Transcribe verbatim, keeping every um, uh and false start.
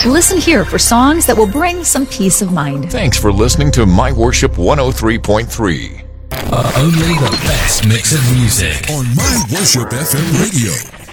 Listen here for songs that will bring some peace of mind. Thanks for listening to My Worship one oh three point three. Uh, only the best mix of music on My Worship F M Radio.